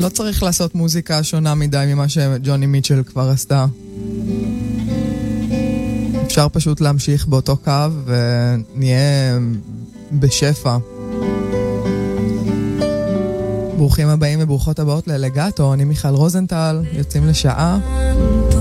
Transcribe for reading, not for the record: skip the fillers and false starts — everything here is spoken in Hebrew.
לא צריך לעשות מוזיקה שונה מדי ממה שג'וני מיטשל כבר עשתה. אפשר פשוט להמשיך באותו קו ונהיה בשפע. ברוכים הבאים וברוכות הבאות ללגאטו, אני מיכל רוזנטל, יוצאים לשעה.